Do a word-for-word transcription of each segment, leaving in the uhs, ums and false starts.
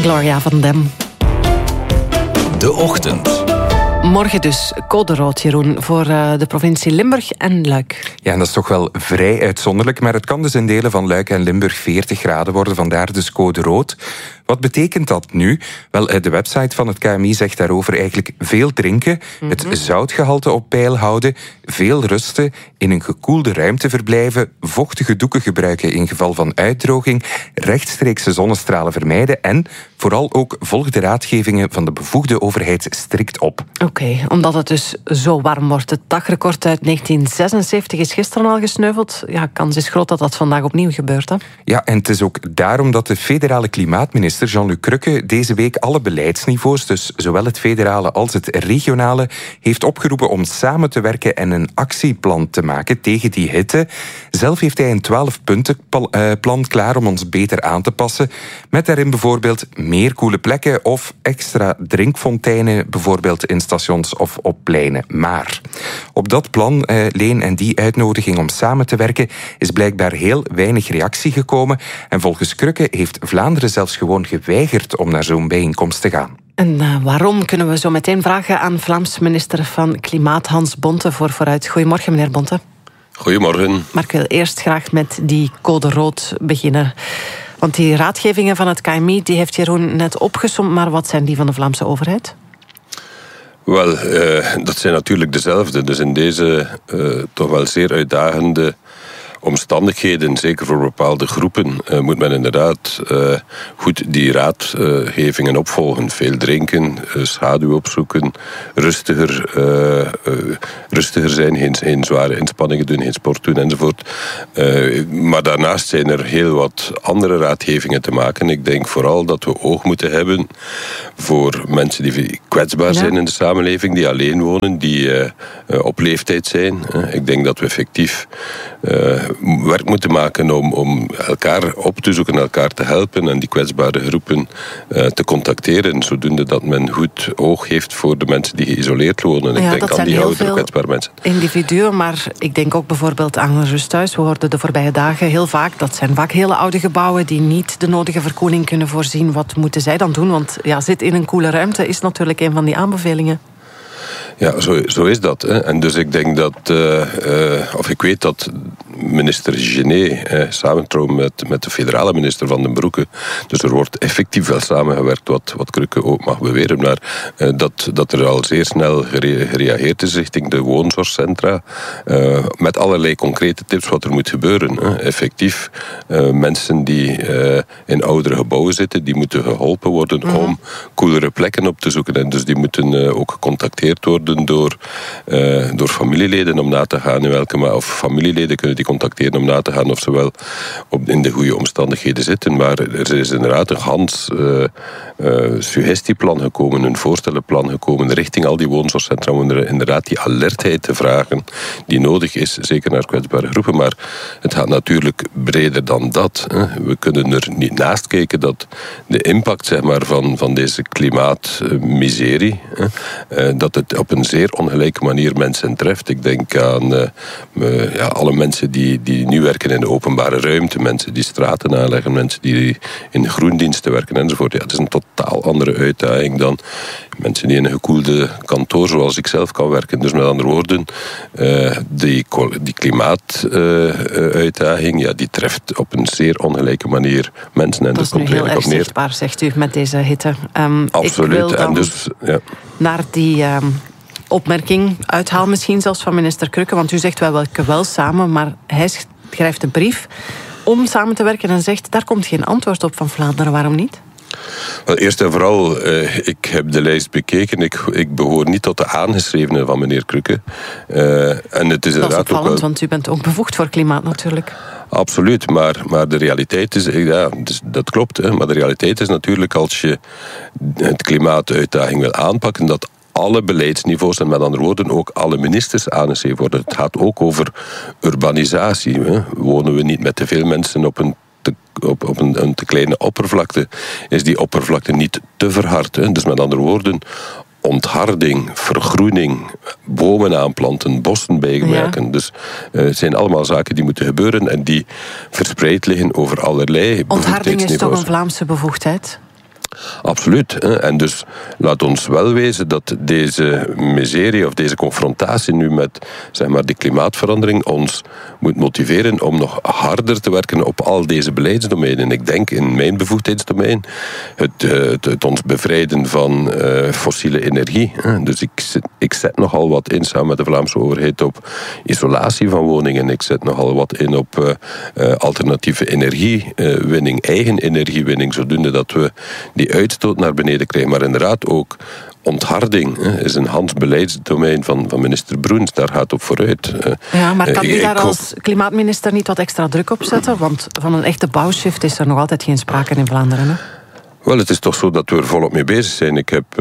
Gloria van Dem. De Ochtend. Morgen dus code rood, Jeroen, voor de provincie Limburg en Luik. Ja, en dat is toch wel vrij uitzonderlijk, maar het kan dus in delen van Luik en Limburg veertig graden worden, vandaar dus code rood. Wat betekent dat nu? Wel, de website van het K M I zegt daarover eigenlijk veel drinken, mm-hmm. het zoutgehalte op peil houden, veel rusten, in een gekoelde ruimte verblijven, vochtige doeken gebruiken in geval van uitdroging, rechtstreekse zonnestralen vermijden en vooral ook volg de raadgevingen van de bevoegde overheid strikt op. Oké, okay, omdat het dus zo warm wordt. Het dagrecord uit negentien zesenzeventig is gisteren al gesneuveld. Ja, kans is groot dat dat vandaag opnieuw gebeurt. Hè? Ja, en het is ook daarom dat de federale klimaatminister Jean-Luc Crukke deze week alle beleidsniveaus, dus zowel het federale als het regionale, heeft opgeroepen om samen te werken en een actieplan te maken tegen die hitte. Zelf heeft hij een twaalf-puntenplan klaar om ons beter aan te passen, met daarin bijvoorbeeld meer koele plekken of extra drinkfonteinen, bijvoorbeeld in stations of op pleinen. Maar op dat plan, eh, Leen, en die uitnodiging om samen te werken, is blijkbaar heel weinig reactie gekomen. En volgens Crukke heeft Vlaanderen zelfs gewoon geweigerd om naar zo'n bijeenkomst te gaan. En uh, waarom, kunnen we zo meteen vragen aan Vlaams minister van Klimaat Hans Bonte voor vooruit. Goedemorgen, meneer Bonte. Goedemorgen. Maar ik wil eerst graag met die code rood beginnen. Want die raadgevingen van het K M I, die heeft Jeroen net opgesomd, maar wat zijn die van de Vlaamse overheid? Wel, uh, dat zijn natuurlijk dezelfde. Dus in deze uh, toch wel zeer uitdagende omstandigheden, zeker voor bepaalde groepen, uh, moet men inderdaad uh, goed die raadgevingen uh, opvolgen. Veel drinken, uh, schaduw opzoeken, rustiger, uh, uh, rustiger zijn, geen, geen zware inspanningen doen, geen sport doen enzovoort. Uh, maar daarnaast zijn er heel wat andere raadgevingen te maken. Ik denk vooral dat we oog moeten hebben voor mensen die kwetsbaar zijn ja. in de samenleving, die alleen wonen, die uh, uh, op leeftijd zijn. Uh, ik denk dat we effectief uh, werk moeten maken om, om elkaar op te zoeken, elkaar te helpen en die kwetsbare groepen uh, te contacteren, zodoende dat men goed oog heeft voor de mensen die geïsoleerd wonen. Ja, ik denk aan die oudere kwetsbare mensen. Individuen, maar ik denk ook bijvoorbeeld aan een rusthuis. We hoorden de voorbije dagen heel vaak, dat zijn vaak hele oude gebouwen die niet de nodige verkoeling kunnen voorzien. Wat moeten zij dan doen? Want ja, zit in een koele ruimte is natuurlijk een van die aanbevelingen. Ja, zo, zo is dat. Hè. En dus ik denk dat, uh, uh, of ik weet dat minister Genet uh, samentrouwt met, met de federale minister Van den Broeke. Dus er wordt effectief wel samengewerkt, wat, wat Crukke ook mag beweren. Maar uh, dat, dat er al zeer snel gere, gereageerd is richting de woonzorgcentra. Uh, met allerlei concrete tips wat er moet gebeuren. Hè. Effectief, uh, mensen die uh, in oudere gebouwen zitten, die moeten geholpen worden mm-hmm. om koelere plekken op te zoeken. En dus die moeten uh, ook gecontacteerd worden door, uh, door familieleden om na te gaan in welke ma- of familieleden kunnen die contacteren om na te gaan of ze wel op, in de goede omstandigheden zitten. Maar er is inderdaad een gans uh, uh, suggestieplan gekomen, een voorstellenplan gekomen richting al die woonzorgcentra om er inderdaad die alertheid te vragen die nodig is, zeker naar kwetsbare groepen. Maar het gaat natuurlijk breder dan dat. Hè. We kunnen er niet naast kijken dat de impact zeg maar, van, van deze klimaatmiserie, hè, uh, dat het op een zeer ongelijke manier mensen treft. Ik denk aan uh, uh, ja, alle mensen die, die nu werken in de openbare ruimte, mensen die straten aanleggen, mensen die in groendiensten werken enzovoort. Ja, het is een totaal andere uitdaging dan mensen die in een gekoelde kantoor zoals ik zelf kan werken. Dus met andere woorden, uh, die, die klimaatuitdaging, uh, ja, die treft op een zeer ongelijke manier mensen. En dat is nu heel erg zichtbaar, zegt u, met deze hitte. Um, Absoluut. Ik wil dan en dus, ja. naar die Um, opmerking uithaal misschien zelfs van minister Crukke, want u zegt wij werken wel samen, maar hij schrijft een brief om samen te werken en zegt daar komt geen antwoord op van Vlaanderen. Waarom niet? Wel, eerst en vooral, uh, ik heb de lijst bekeken. Ik, ik behoor niet tot de aangeschrevenen van meneer Crukke. Uh, en het is dat is opvallend, ook wel... want u bent ook bevoegd voor klimaat natuurlijk. Absoluut, maar, maar de realiteit is, ja, dus dat klopt, hè, maar de realiteit is natuurlijk als je het klimaatuitdaging wil aanpakken, dat alle beleidsniveaus en met andere woorden ook alle ministers aangeschreven worden. Het gaat ook over urbanisatie. Hè. Wonen we niet met te veel mensen op een te, op, op een, een te kleine oppervlakte? Is die oppervlakte niet te verhard? Hè? Dus met andere woorden, ontharding, vergroening, bomen aanplanten, bossen bijmaken. Ja. Dus uh, het zijn allemaal zaken die moeten gebeuren en die verspreid liggen over allerlei ontharding is toch een Vlaamse bevoegdheid? Absoluut. En dus laat ons wel wezen dat deze miserie of deze confrontatie nu met zeg maar, de klimaatverandering ons moet motiveren om nog harder te werken op al deze beleidsdomeinen. Ik denk in mijn bevoegdheidsdomein het, het, het ons bevrijden van uh, fossiele energie. Dus ik, ik zet nogal wat in samen met de Vlaamse overheid op isolatie van woningen. Ik zet nogal wat in op uh, uh, alternatieve energiewinning, eigen energiewinning, zodoende dat we die uitstoot naar beneden krijgen. Maar inderdaad ook ontharding hè, is een handbeleidsdomein van, van minister Broens. Daar gaat op vooruit. Ja, maar kan u uh, daar hoop... als klimaatminister niet wat extra druk op zetten? Want van een echte bouwshift is er nog altijd geen sprake in Vlaanderen, hè? Wel, het is toch zo dat we er volop mee bezig zijn. Ik heb uh,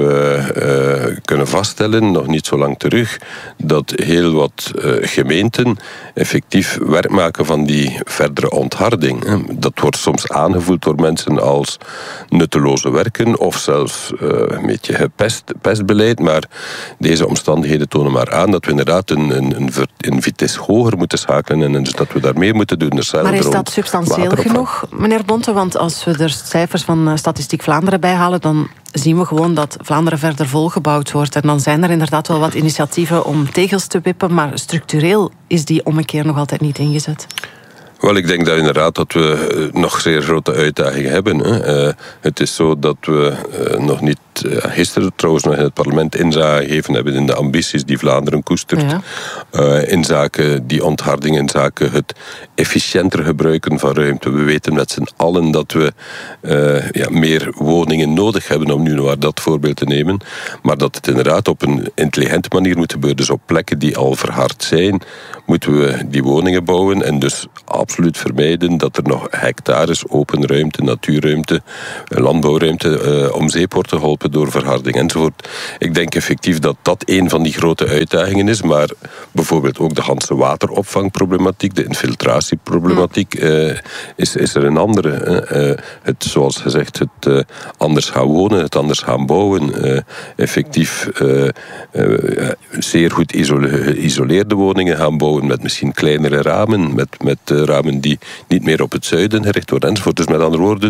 uh, kunnen vaststellen, nog niet zo lang terug, dat heel wat uh, gemeenten effectief werk maken van die verdere ontharding. Dat wordt soms aangevoeld door mensen als nutteloze werken of zelfs uh, een beetje gepest, pestbeleid. Maar deze omstandigheden tonen maar aan dat we inderdaad een, een, een vitesse hoger moeten schakelen en dus dat we daar meer moeten doen. Maar is dat substantieel genoeg, meneer Bonte? Want als we er cijfers van Statistiek Vlaanderen bijhalen, dan zien we gewoon dat Vlaanderen verder volgebouwd wordt. En dan zijn er inderdaad wel wat initiatieven om tegels te wippen, maar structureel is die ommekeer nog altijd niet ingezet. Wel, ik denk dat inderdaad dat we nog zeer grote uitdagingen hebben. Hè. Uh, het is zo dat we uh, nog niet, uh, gisteren trouwens nog in het parlement inzage gegeven hebben in de ambities die Vlaanderen koestert. Ja. Uh, in zaken die ontharding, in zaken het efficiënter gebruiken van ruimte. We weten met z'n allen dat we uh, ja, meer woningen nodig hebben, om nu maar dat voorbeeld te nemen. Maar dat het inderdaad op een intelligente manier moet gebeuren. Dus op plekken die al verhard zijn, moeten we die woningen bouwen en dus absoluut vermijden dat er nog hectares open ruimte, natuurruimte, landbouwruimte uh, om zeep wordt geholpen door verharding enzovoort. Ik denk effectief dat dat een van die grote uitdagingen is, maar bijvoorbeeld ook de ganse wateropvangproblematiek, de infiltratieproblematiek uh, is, is er een andere. Uh, het, zoals gezegd, het uh, anders gaan wonen, het anders gaan bouwen, uh, effectief uh, uh, zeer goed geïsoleerde woningen gaan bouwen met misschien kleinere ramen, met, met uh, ramen die niet meer op het zuiden gericht worden enzovoort. Dus met andere woorden,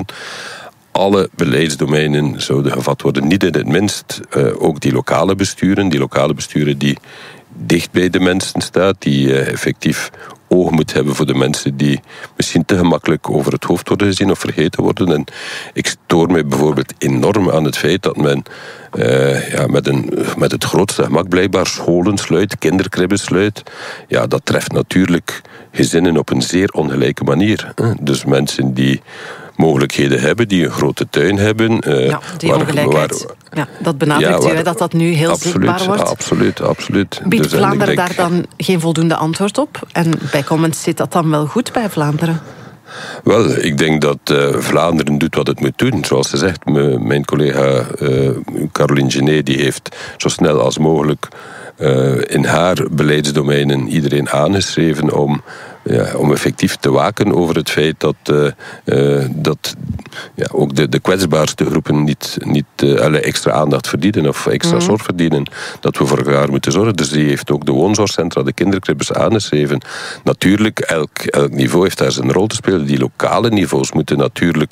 alle beleidsdomeinen zouden gevat worden. Niet in het minst uh, ook die lokale besturen, die lokale besturen die dicht bij de mensen staat, die uh, effectief oog moet hebben voor de mensen die misschien te gemakkelijk over het hoofd worden gezien of vergeten worden. En ik stoor mij bijvoorbeeld enorm aan het feit dat men uh, ja, met, een, met het grootste gemak blijkbaar scholen sluit, kinderkribben sluit. Ja, dat treft natuurlijk gezinnen op een zeer ongelijke manier. Dus mensen die mogelijkheden hebben, die een grote tuin hebben. Uh, ja, die waar, ongelijkheid. Waar, ja, dat benadrukt ja, waar, u, dat dat nu heel absoluut, zichtbaar wordt. Absoluut, absoluut. Biedt dus, Vlaanderen denk, daar dan geen voldoende antwoord op? En bijkomend zit dat dan wel goed bij Vlaanderen? Wel, ik denk dat uh, Vlaanderen doet wat het moet doen. Zoals ze zegt, me, mijn collega uh, Caroline Genet, die heeft zo snel als mogelijk uh, in haar beleidsdomeinen iedereen aangeschreven om Ja, om effectief te waken over het feit dat, uh, uh, dat ja, ook de, de kwetsbaarste groepen niet, niet uh, alle extra aandacht verdienen of extra mm. zorg verdienen. Dat we voor elkaar moeten zorgen. Dus die heeft ook de woonzorgcentra, de kinderkribbers aangeschreven. Natuurlijk, elk, elk niveau heeft daar zijn rol te spelen. Die lokale niveaus moeten natuurlijk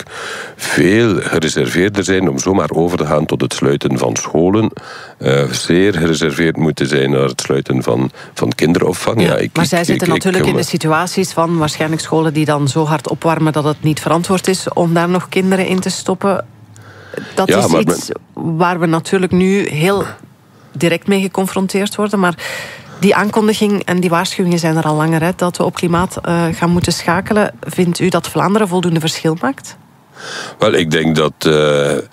veel gereserveerder zijn om zomaar over te gaan tot het sluiten van scholen. Uh, zeer gereserveerd moeten zijn naar het sluiten van, van kinderopvang. Ja, ja, ik, maar zij ik, zitten ik, natuurlijk ik, in de situatie van waarschijnlijk scholen die dan zo hard opwarmen dat het niet verantwoord is om daar nog kinderen in te stoppen. Dat ja, is iets men... waar we natuurlijk nu heel direct mee geconfronteerd worden, maar die aankondiging en die waarschuwingen zijn er al langer, hè, dat we op klimaat uh, gaan moeten schakelen. Vindt u dat Vlaanderen voldoende verschil maakt? Wel, ik denk dat uh, uh,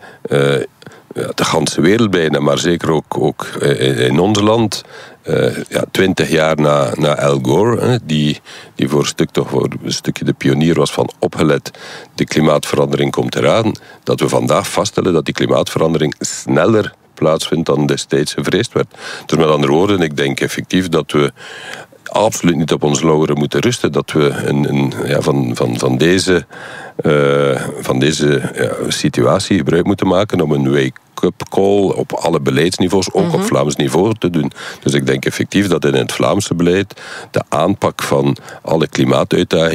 de ganse wereld bijna, maar zeker ook, ook in ons land, Uh, ja, twintig jaar na, na Al Gore, hè, die, die voor een stuk toch voor een stukje de pionier was van opgelet, de klimaatverandering komt eraan, dat we vandaag vaststellen dat die klimaatverandering sneller plaatsvindt dan destijds gevreesd werd. Dus met andere woorden, ik denk effectief dat we absoluut niet op onze lauweren moeten rusten, dat we een, een, ja, van, van, van deze, uh, van deze ja, situatie gebruik moeten maken om een wake-up call op alle beleidsniveaus, ook mm-hmm. op Vlaams niveau te doen. Dus ik denk effectief dat in het Vlaamse beleid de aanpak van alle klimaatuitdagingen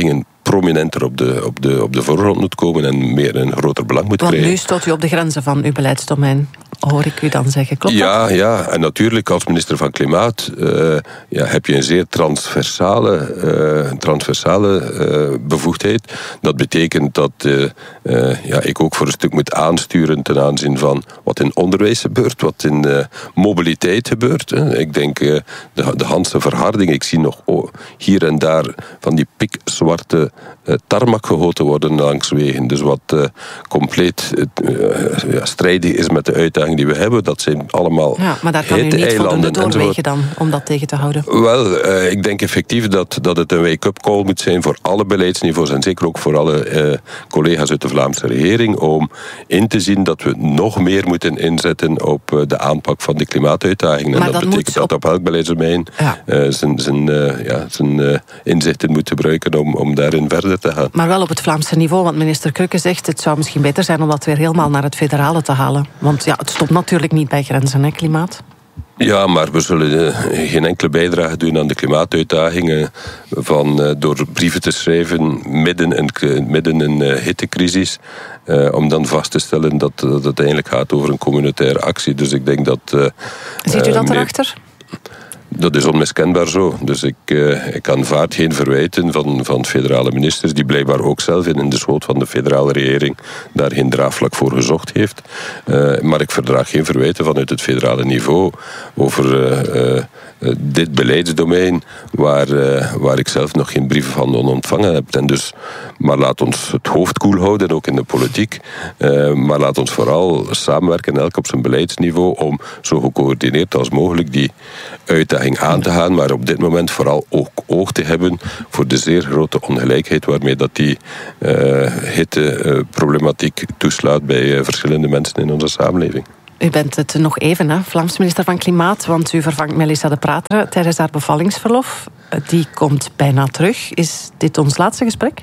prominenter op de, op, de, op de voorgrond moet komen en meer een groter belang moet Want krijgen. nu stoot u op de grenzen van uw beleidsdomein, hoor ik u dan zeggen. Klopt ja, dat? Ja, en natuurlijk als minister van Klimaat uh, ja, heb je een zeer transversale, uh, transversale uh, bevoegdheid. Dat betekent dat uh, uh, ja, ik ook voor een stuk moet aansturen ten aanzien van wat in onderwijs gebeurt, wat in uh, mobiliteit gebeurt. Hè. Ik denk uh, de, de Hanse verharding, ik zie nog oh, hier en daar van die pikzwarte uh, tarmac gegoten worden langs wegen. Dus wat uh, compleet uh, ja, strijdig is met de uitdaging die we hebben. Dat zijn allemaal ja, maar daar kan u niet voldoende doorwegen dan, om dat tegen te houden? Wel, uh, ik denk effectief dat, dat het een wake-up call moet zijn voor alle beleidsniveaus en zeker ook voor alle uh, collega's uit de Vlaamse regering om in te zien dat we nog meer moeten inzetten op uh, de aanpak van de klimaatuitdagingen. En dat, dat betekent dat op elk beleidsdomein ja. uh, zijn, zijn, uh, ja, zijn uh, inzichten moet gebruiken om, om daarin verder te gaan. Maar wel op het Vlaamse niveau, want minister Krukke zegt het zou misschien beter zijn om dat weer helemaal naar het federale te halen. Want ja, het stopt natuurlijk niet bij grenzen, hè, klimaat? Ja, maar we zullen geen enkele bijdrage doen aan de klimaatuitdagingen van, uh, door brieven te schrijven midden in, midden in uh, hittecrisis, uh, om dan vast te stellen dat, dat het uiteindelijk gaat over een communautaire actie. Dus ik denk dat... Uh, Ziet u dat uh, erachter? Dat is onmiskenbaar zo. Dus ik, uh, ik aanvaard geen verwijten van, van federale ministers, die blijkbaar ook zelf in de schoot van de federale regering daar geen draagvlak voor gezocht heeft. Uh, maar ik verdraag geen verwijten vanuit het federale niveau over uh, uh, dit beleidsdomein, waar, uh, waar ik zelf nog geen brieven van ontvangen heb. En dus, maar laat ons het hoofd koel houden, ook in de politiek. Uh, maar laat ons vooral samenwerken, elk op zijn beleidsniveau, om zo gecoördineerd als mogelijk die uitdaging aan te gaan, maar op dit moment vooral ook oog te hebben voor de zeer grote ongelijkheid waarmee dat die uh, hitteproblematiek uh, toeslaat bij uh, verschillende mensen in onze samenleving. U bent het nog even, hè, Vlaams minister van Klimaat, want u vervangt Melissa de Prater tijdens haar bevallingsverlof. Die komt bijna terug. Is dit ons laatste gesprek?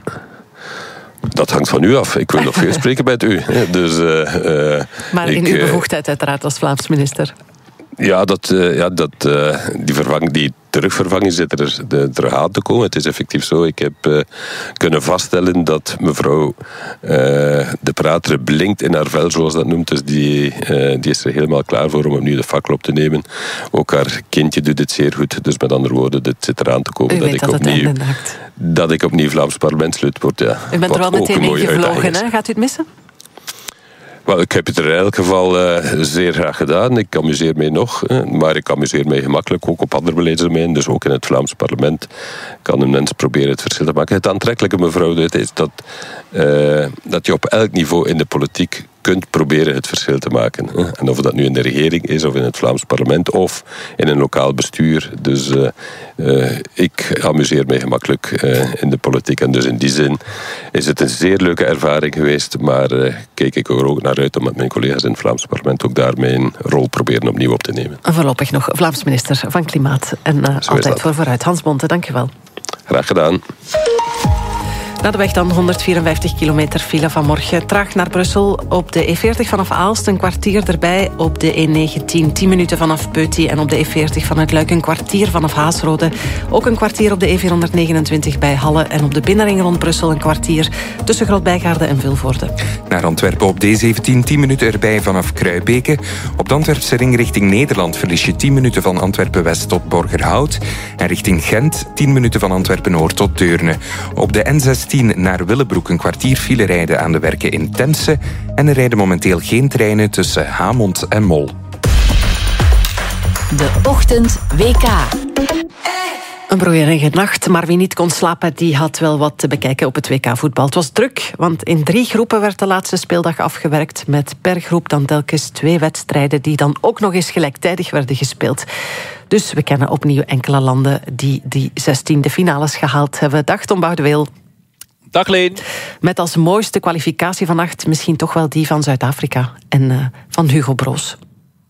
Dat hangt van u af. Ik wil nog veel spreken met u. Dus, uh, uh, maar in ik, uw bevoegdheid uiteraard als Vlaams minister. Ja, dat, uh, ja dat, uh, die, vervang, die terugvervanging zit er de, terug aan te komen. Het is effectief zo. Ik heb uh, kunnen vaststellen dat mevrouw uh, de Prater blinkt in haar vel, zoals dat noemt. Dus die, uh, die is er helemaal klaar voor om opnieuw de fakkel op te nemen. Ook haar kindje doet het zeer goed. Dus met andere woorden, dit zit eraan te komen. U dat weet ik dat opnieuw, het einde naakt. dat ik opnieuw Vlaams parlementslid word. Ja. U bent er wel meteen in gevlogen, hè? Gaat u het missen? Wel, ik heb het er in elk geval uh, zeer graag gedaan. Ik amuseer mij nog, uh, maar ik amuseer mij gemakkelijk ook op andere beleidsdomeinen. Dus ook in het Vlaams parlement kan een mens proberen het verschil te maken. Het aantrekkelijke, mevrouw, is dat, uh, dat je op elk niveau in de politiek kunt proberen het verschil te maken. Uh. En of dat nu in de regering is, of in het Vlaams parlement, of in een lokaal bestuur. Dus uh, uh, ik amuseer mij gemakkelijk uh, in de politiek. En dus in die zin is het een zeer leuke ervaring geweest. Maar uh, kijk ik er ook naar uit om met mijn collega's in het Vlaams parlement ook daar mijn rol proberen opnieuw op te nemen. En voorlopig nog Vlaams minister van Klimaat. En uh, altijd voor vooruit. Hans Bonte, dank je wel. Graag gedaan. Na de weg dan honderdvierenvijftig kilometer file vanmorgen. Traag naar Brussel op de E veertig vanaf Aalst, een kwartier erbij. Op de E negentien, tien minuten vanaf Peuty. En op de E veertig vanuit Luik een kwartier vanaf Haasrode. Ook een kwartier op de E vierhonderdnegenentwintig bij Halle. En op de binnenring rond Brussel een kwartier tussen Grootbijgaarden en Vilvoorde. Naar Antwerpen op de E zeventien, tien minuten erbij vanaf Kruibeke. Op de Antwerpse ring richting Nederland verlies je tien minuten van Antwerpen-West tot Borgerhout. En richting Gent tien minuten van Antwerpen-Noord tot Deurne. Op de N zestien naar Willebroek een kwartier file rijden aan de werken in Temse. En er rijden momenteel geen treinen tussen Hamont en Mol. De Ochtend W K. Een broeierige nacht, maar wie niet kon slapen, die had wel wat te bekijken op het W K-voetbal. Het was druk, want in drie groepen werd de laatste speeldag afgewerkt, met per groep dan telkens twee wedstrijden die dan ook nog eens gelijktijdig werden gespeeld. Dus we kennen opnieuw enkele landen die die zestiende finales gehaald hebben. Dag Tom Boudeweel. Dag Leen. Met als mooiste kwalificatie vannacht misschien toch wel die van Zuid-Afrika en uh, van Hugo Broos.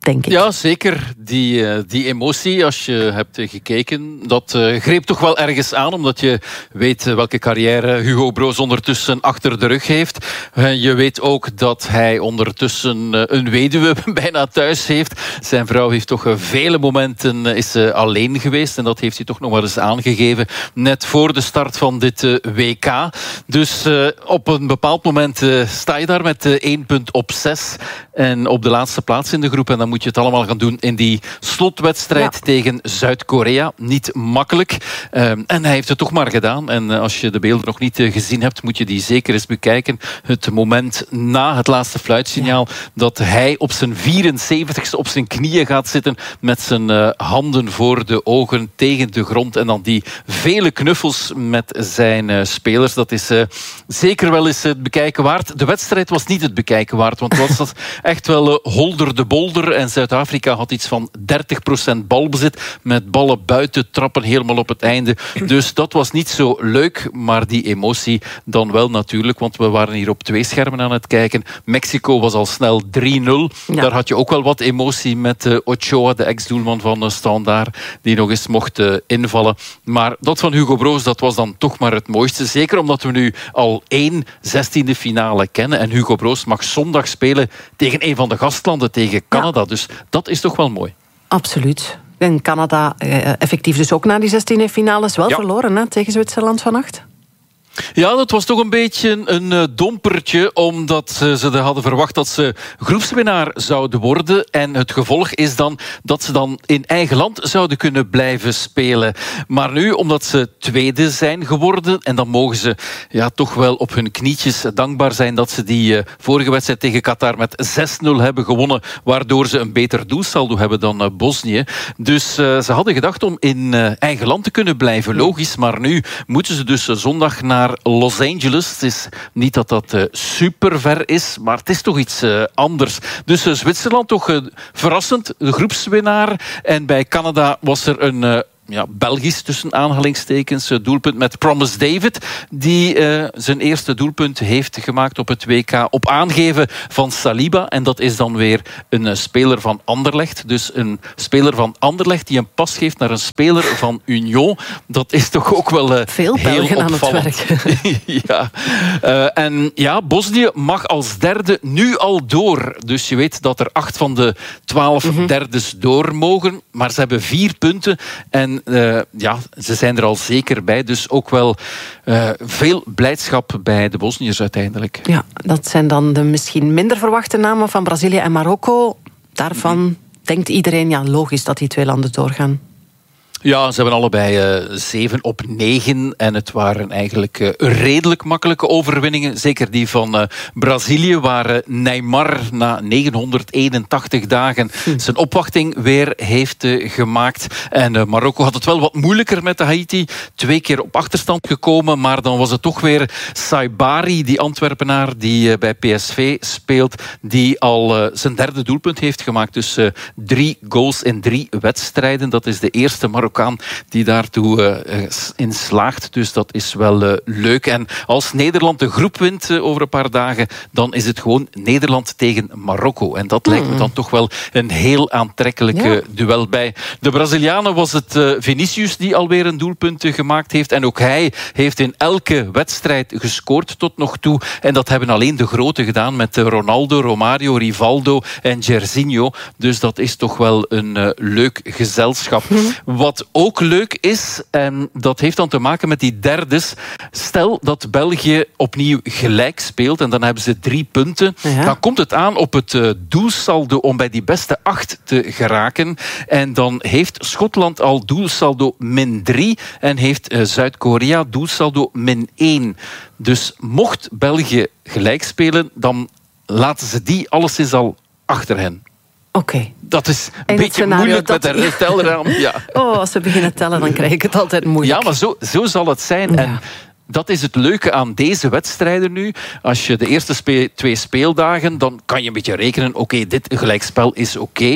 denk ik. Ja, zeker. Die, uh, die emotie, als je hebt uh, gekeken, dat uh, greep toch wel ergens aan, omdat je weet uh, welke carrière Hugo Broos ondertussen achter de rug heeft. Uh, je weet ook dat hij ondertussen uh, een weduwe bijna thuis heeft. Zijn vrouw heeft toch uh, vele momenten uh, is, uh, alleen geweest en dat heeft hij toch nog wel eens aangegeven, net voor de start van dit uh, W K. Dus uh, op een bepaald moment uh, sta je daar met uh, één punt op zes en op de laatste plaats in de groep en dan moet je het allemaal gaan doen in die slotwedstrijd ja. tegen Zuid-Korea. Niet makkelijk. Uh, en hij heeft het toch maar gedaan. En uh, als je de beelden nog niet uh, gezien hebt, moet je die zeker eens bekijken. Het moment na het laatste fluitsignaal ja. dat hij op zijn vierenzeventigste op zijn knieën gaat zitten met zijn uh, handen voor de ogen tegen de grond en dan die vele knuffels met zijn uh, spelers. Dat is uh, zeker wel eens het bekijken waard. De wedstrijd was niet het bekijken waard, want het was echt wel uh, holder de bolder. En Zuid-Afrika had iets van dertig procent balbezit met ballen buiten trappen helemaal op het einde. Dus dat was niet zo leuk, maar die emotie dan wel natuurlijk, want we waren hier op twee schermen aan het kijken. Mexico was al snel drie nul. Ja. Daar had je ook wel wat emotie met uh, Ochoa, de ex-doelman van uh, Standaard, die nog eens mocht uh, invallen. Maar dat van Hugo Broos, dat was dan toch maar het mooiste. Zeker omdat we nu al één zestiende finale kennen en Hugo Broos mag zondag spelen tegen een van de gastlanden, tegen Canada. Ja. Dus dat is toch wel mooi. Absoluut. En Canada eh, effectief dus ook na die zestiende finales wel ja. verloren hè, tegen Zwitserland vannacht. Ja, dat was toch een beetje een uh, dompertje, omdat uh, ze hadden verwacht dat ze groepswinnaar zouden worden. En het gevolg is dan dat ze dan in eigen land zouden kunnen blijven spelen. Maar nu, omdat ze tweede zijn geworden, en dan mogen ze ja, toch wel op hun knietjes dankbaar zijn dat ze die uh, vorige wedstrijd tegen Qatar met zes nul hebben gewonnen, waardoor ze een beter doelsaldo hebben dan uh, Bosnië. Dus uh, ze hadden gedacht om in uh, eigen land te kunnen blijven, logisch. Maar nu moeten ze dus uh, zondag naar Los Angeles. Het is niet dat dat uh, super ver is, maar het is toch iets uh, anders. Dus uh, Zwitserland toch uh, verrassend, de groepswinnaar. En bij Canada was er een Uh, Ja, Belgisch tussen aanhalingstekens doelpunt met Promise David, die uh, zijn eerste doelpunt heeft gemaakt op het W K op aangeven van Saliba. En dat is dan weer een uh, speler van Anderlecht. Dus een speler van Anderlecht die een pas geeft naar een speler van Union. Dat is toch ook wel uh, veel heel Belgen opvallend. Aan het werk. ja. Uh, en ja, Bosnië mag als derde nu al door. Dus je weet dat er acht van de twaalf mm-hmm. derdes door mogen. Maar ze hebben vier punten en Uh, ja, ze zijn er al zeker bij. Dus ook wel uh, veel blijdschap bij de Bosniërs uiteindelijk. Ja, dat zijn dan de misschien minder verwachte namen van Brazilië en Marokko. Daarvan mm-hmm. denkt iedereen, ja, logisch dat die twee landen doorgaan. Ja, ze hebben allebei uh, zeven op negen. En het waren eigenlijk uh, redelijk makkelijke overwinningen. Zeker die van uh, Brazilië, waar uh, Neymar na negenhonderdeenentachtig dagen hm. zijn opwachting weer heeft uh, gemaakt. En uh, Marokko had het wel wat moeilijker met de Haiti. Twee keer op achterstand gekomen, maar dan was het toch weer Saibari, die Antwerpenaar, die uh, bij P S V speelt, die al uh, zijn derde doelpunt heeft gemaakt. Dus uh, drie goals in drie wedstrijden. Dat is de eerste Marokkaan die daartoe uh, in slaagt. Dus dat is wel uh, leuk. En als Nederland de groep wint uh, over een paar dagen, dan is het gewoon Nederland tegen Marokko. En dat mm. lijkt me dan toch wel een heel aantrekkelijk ja. duel. Bij de Brazilianen was het uh, Vinicius die alweer een doelpunt uh, gemaakt heeft. En ook hij heeft in elke wedstrijd gescoord tot nog toe. En dat hebben alleen de grote gedaan met uh, Ronaldo, Romario, Rivaldo en Jairzinho. Dus dat is toch wel een uh, leuk gezelschap. Mm. Wat ook leuk is, en dat heeft dan te maken met die derdes. Stel dat België opnieuw gelijk speelt en dan hebben ze drie punten. Ja. Dan komt het aan op het uh, doelsaldo om bij die beste acht te geraken. En dan heeft Schotland al doelsaldo min drie en heeft uh, Zuid-Korea doelsaldo min één. Dus mocht België gelijk spelen, dan laten ze die alleszins al achter hen. Oké. Okay. Dat is een beetje moeilijk dat... met de telraam. Ja. Oh, als we beginnen tellen, dan krijg ik het altijd moeilijk. Ja, maar zo, zo zal het zijn. Ja. En dat is het leuke aan deze wedstrijden nu. Als je de eerste spe- twee speeldagen, dan kan je een beetje rekenen, oké, okay, dit gelijkspel is oké. Okay,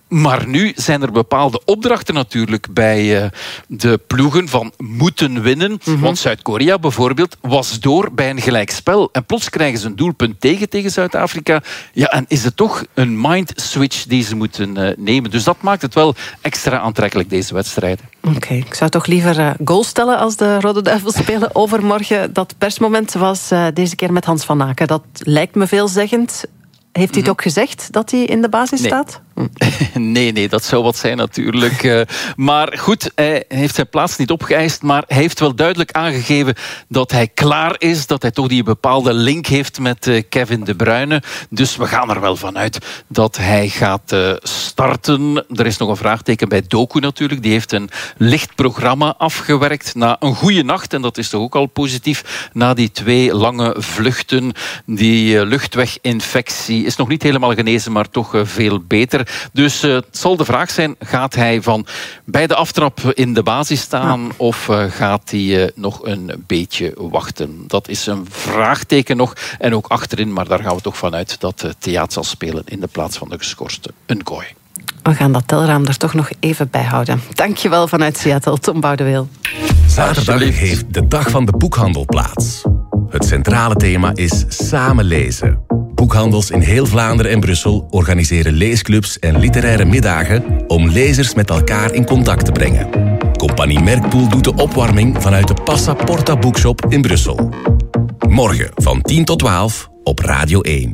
Maar nu zijn er bepaalde opdrachten natuurlijk bij uh, de ploegen van moeten winnen. Mm-hmm. Want Zuid-Korea bijvoorbeeld was door bij een gelijkspel. En plots krijgen ze een doelpunt tegen tegen Zuid-Afrika. Ja, en is het toch een mind switch die ze moeten uh, nemen. Dus dat maakt het wel extra aantrekkelijk, deze wedstrijden. Oké, okay, ik zou toch liever uh, goal stellen als de Rode Duivels spelen overmorgen. Dat persmoment was uh, deze keer met Hans van Aken. Dat lijkt me veelzeggend. Heeft hij het ook gezegd dat hij in de basis nee. staat? Nee, nee, dat zou wat zijn natuurlijk. Uh, maar goed, hij heeft zijn plaats niet opgeëist, maar hij heeft wel duidelijk aangegeven dat hij klaar is, dat hij toch die bepaalde link heeft met uh, Kevin De Bruyne. Dus we gaan er wel vanuit dat hij gaat uh, starten. Er is nog een vraagteken bij Doku natuurlijk. Die heeft een licht programma afgewerkt na een goede nacht. En dat is toch ook al positief. Na die twee lange vluchten. Die uh, luchtweginfectie is nog niet helemaal genezen, maar toch uh, veel beter. Dus uh, het zal de vraag zijn, gaat hij van bij de aftrap in de basis staan ja. of uh, gaat hij uh, nog een beetje wachten? Dat is een vraagteken nog en ook achterin, maar daar gaan we toch vanuit dat uh, Theaat zal spelen in de plaats van de geschorste Ngoy. We gaan dat telraam er toch nog even bij houden. Dankjewel vanuit Seattle, Tom Boudeweel. Zaterdag heeft de Dag van de Boekhandel plaats. Het centrale thema is samen lezen. Boekhandels in heel Vlaanderen en Brussel organiseren leesclubs en literaire middagen om lezers met elkaar in contact te brengen. Compagnie Merkpoel doet de opwarming vanuit de Passa Porta Boekshop in Brussel. Morgen van tien tot twaalf op Radio één.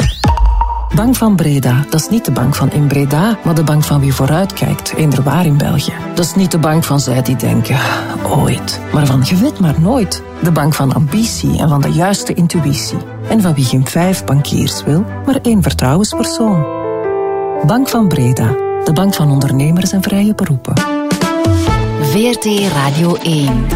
Bank van Breda, dat is niet de bank van in Breda, maar de bank van wie vooruitkijkt, inderwaar in België. Dat is niet de bank van zij die denken, ooit, maar van je weet maar nooit. De bank van ambitie en van de juiste intuïtie. En van wie geen vijf bankiers wil, maar één vertrouwenspersoon. Bank van Breda, de bank van ondernemers en vrije beroepen. V R T Radio één.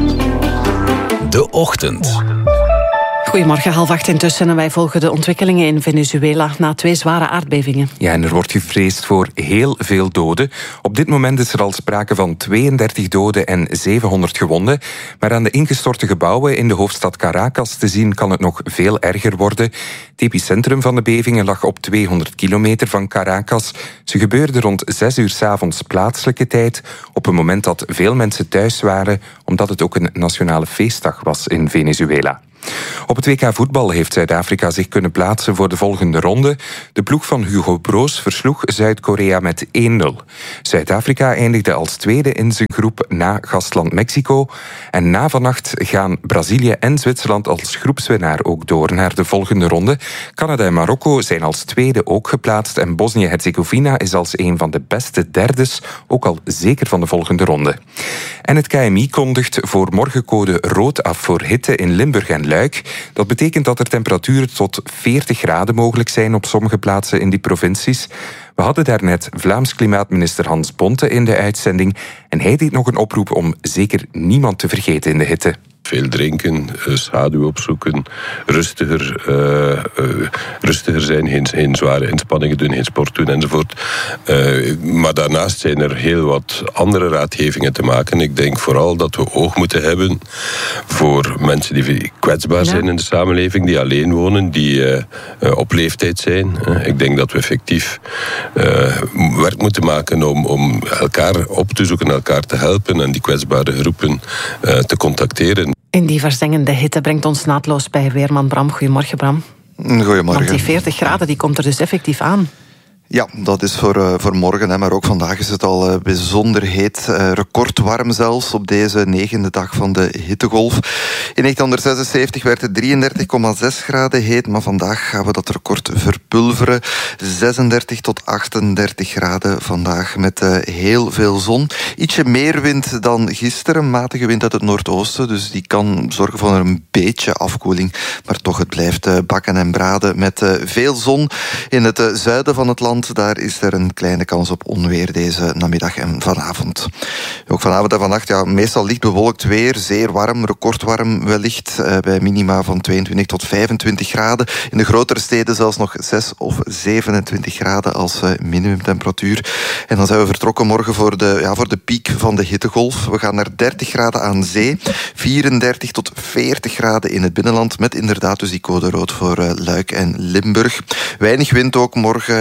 De Ochtend. Goedemorgen, half acht intussen en wij volgen de ontwikkelingen in Venezuela na twee zware aardbevingen. Ja, en er wordt gevreesd voor heel veel doden. Op dit moment is er al sprake van tweeëndertig doden en zevenhonderd gewonden. Maar aan de ingestorte gebouwen in de hoofdstad Caracas te zien kan het nog veel erger worden. Het epicentrum van de bevingen lag op tweehonderd kilometer van Caracas. Ze gebeurden rond zes uur 's avonds plaatselijke tijd, op een moment dat veel mensen thuis waren, omdat het ook een nationale feestdag was in Venezuela. Op het W K voetbal heeft Zuid-Afrika zich kunnen plaatsen voor de volgende ronde. De ploeg van Hugo Broos versloeg Zuid-Korea met één nul. Zuid-Afrika eindigde als tweede in zijn groep na gastland Mexico. En na vannacht gaan Brazilië en Zwitserland als groepswinnaar ook door naar de volgende ronde. Canada en Marokko zijn als tweede ook geplaatst. En Bosnië-Herzegovina is als een van de beste derdes ook al zeker van de volgende ronde. En het K M I kondigt voor morgen code rood af voor hitte in Limburg en Luik. Dat betekent dat er temperaturen tot veertig graden mogelijk zijn op sommige plaatsen in die provincies. We hadden daarnet Vlaams klimaatminister Hans Bonte in de uitzending en hij deed nog een oproep om zeker niemand te vergeten in de hitte. Veel drinken, schaduw opzoeken, rustiger, uh, uh, rustiger zijn, geen, geen zware inspanningen doen, geen sport doen enzovoort. Uh, maar daarnaast zijn er heel wat andere raadgevingen te maken. Ik denk vooral dat we oog moeten hebben voor mensen die kwetsbaar zijn ja. in de samenleving, die alleen wonen, die uh, uh, op leeftijd zijn. Uh, ik denk dat we effectief uh, werk moeten maken om, om elkaar op te zoeken, elkaar te helpen en die kwetsbare groepen uh, te contacteren. In die verzengende hitte brengt ons naadloos bij weerman Bram. Goedemorgen, Bram. Goedemorgen. Want die veertig graden die komt er dus effectief aan. Ja, dat is voor, uh, voor morgen, hè, maar ook vandaag is het al uh, bijzonder heet. Uh, recordwarm zelfs op deze negende dag van de hittegolf. In negentienhonderdzesenzeventig werd het drieëndertig komma zes graden heet, maar vandaag gaan we dat record verpulveren. zesendertig tot achtendertig graden vandaag met uh, heel veel zon. Ietsje meer wind dan gisteren, matige wind uit het noordoosten, dus die kan zorgen voor een beetje afkoeling. Maar toch, het blijft uh, bakken en braden met uh, veel zon in het uh, zuiden van het land. Daar is er een kleine kans op onweer deze namiddag en vanavond. Ook vanavond en vannacht, ja, meestal licht bewolkt weer, zeer warm, recordwarm wellicht, eh, bij minima van tweeëntwintig tot vijfentwintig graden. In de grotere steden zelfs nog zes of zevenentwintig graden als eh, minimumtemperatuur. En dan zijn we vertrokken morgen voor de, ja, voor de piek van de hittegolf. We gaan naar dertig graden aan zee, vierendertig tot veertig graden in het binnenland, met inderdaad dus die code rood voor eh, Luik en Limburg. Weinig wind ook morgen en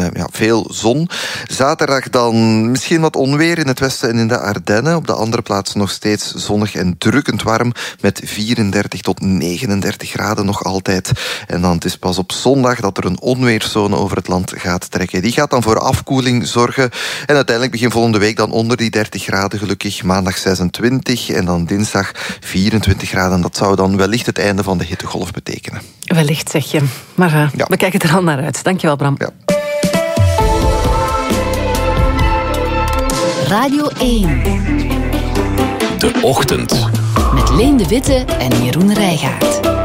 ja, veel zon. Zaterdag dan misschien wat onweer in het westen en in de Ardennen. Op de andere plaatsen nog steeds zonnig en drukkend warm met vierendertig tot negenendertig graden nog altijd. En dan het is pas op zondag dat er een onweerszone over het land gaat trekken. Die gaat dan voor afkoeling zorgen. En uiteindelijk begin volgende week dan onder die dertig graden gelukkig. Maandag zesentwintig en dan dinsdag vierentwintig graden. Dat zou dan wellicht het einde van de hittegolf betekenen. Wellicht, zeg je. Maar uh, ja. we kijken er al naar uit. Dankjewel, Bram. Ja. Radio één. De Ochtend. Met Leen de Witte en Jeroen Rijgaard.